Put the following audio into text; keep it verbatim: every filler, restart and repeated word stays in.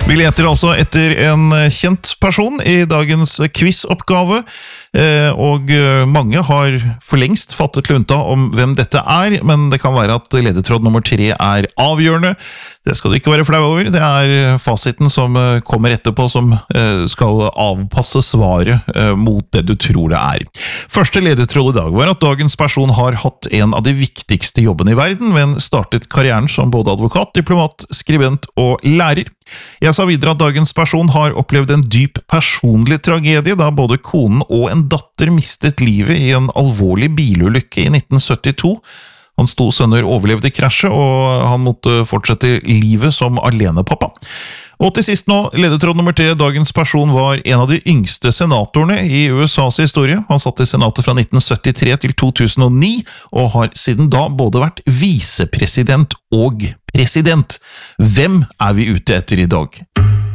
Vi leter altså etter en kjent person i dagens quizoppgave, og mange har for lengst fattet lunta om hvem dette er, men det kan være at ledetråd nummer tre er avgjørende. Det skal du ikke være flau over, det er fasiten som kommer etterpå som skal avpasse svaret mot det du tror det er. Første ledetråd i dag var at dagens person har hatt en av de viktigste jobbene i verden, men startet karrieren som både advokat, diplomat, skribent og lærer. Jeg sa videre at dagens person har opplevd en dyp personlig tragedie, da både konen og en datter mistet livet i en alvorlig bilulykke i nitten syttito. Hans to sønner overlevde krasjet, og han måtte fortsette livet som alenepappa. Og til sist nå, ledetråd nummer tre, dagens person var en av de yngste senatorene i U S A's historie. Han satt i senatet fra nitten syttitre til to tusen og ni, og har siden da både vært visepresident og president. Hvem er vi ute etter i dag?